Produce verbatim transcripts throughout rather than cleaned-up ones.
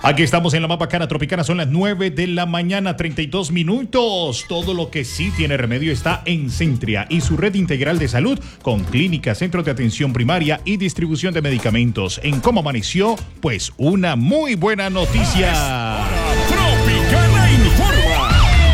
Aquí estamos en la más bacana tropicana, son las nueve de la mañana, treinta y dos minutos. Todo lo que sí tiene remedio está en Centria y su red integral de salud con clínicas, centros de atención primaria y distribución de medicamentos. ¿En cómo amaneció? Pues una muy buena noticia. Tropicana informa.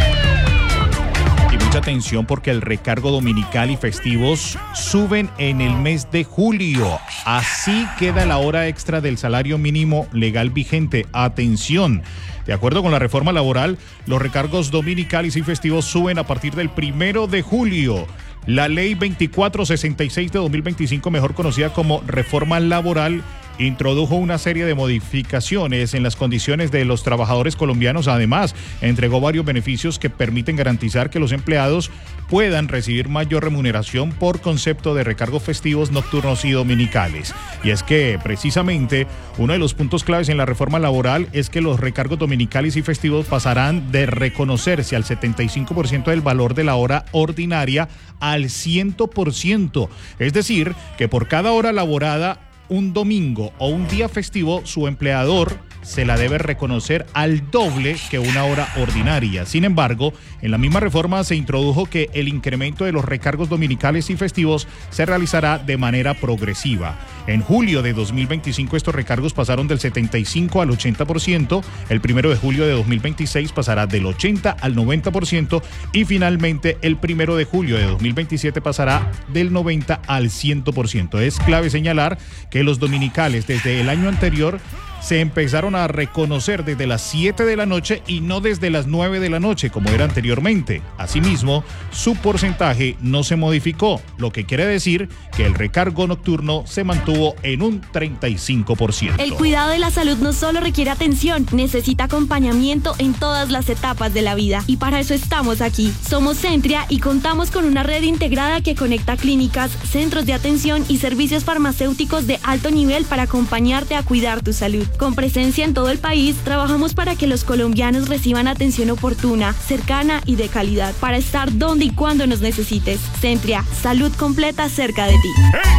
Y mucha atención porque el recargo dominical y festivos suben en el mes de julio. Así queda la hora extra del salario mínimo legal vigente. Atención. De acuerdo con la reforma laboral, los recargos dominicales y festivos suben a partir del primero de julio. La ley veinticuatro sesenta y seis de dos mil veinticinco, mejor conocida como reforma laboral, introdujo una serie de modificaciones en las condiciones de los trabajadores colombianos. Además, entregó varios beneficios que permiten garantizar que los empleados puedan recibir mayor remuneración por concepto de recargos festivos, nocturnos y dominicales. Y es que, precisamente, uno de los puntos claves en la reforma laboral es que los recargos dominicales y festivos pasarán de reconocerse al setenta y cinco por ciento del valor de la hora ordinaria al cien por ciento. Es decir, que por cada hora laborada un domingo o un día festivo, su empleador se la debe reconocer al doble que una hora ordinaria. Sin embargo, en la misma reforma se introdujo que el incremento de los recargos dominicales y festivos se realizará de manera progresiva. En julio de dos mil veinticinco estos recargos pasaron del setenta y cinco al ochenta por ciento, el primero de julio de dos mil veintiséis pasará del ochenta al noventa por ciento y finalmente el primero de julio de dos mil veintisiete pasará del noventa al cien por ciento. Es clave señalar que los dominicales desde el año anterior se empezaron a reconocer desde las siete de la noche y no desde las nueve de la noche como era anteriormente. Asimismo, su porcentaje no se modificó, lo que quiere decir que el recargo nocturno se mantuvo en un treinta y cinco por ciento. El cuidado de la salud no solo requiere atención, necesita acompañamiento en todas las etapas de la vida. Y para eso estamos aquí. Somos Centria y contamos con una red integrada que conecta clínicas, centros de atención y servicios farmacéuticos de alto nivel para acompañarte a cuidar tu salud. Con presencia en todo el país, trabajamos para que los colombianos reciban atención oportuna, cercana y de calidad, para estar donde y cuando nos necesites. Centria, salud completa cerca de ti.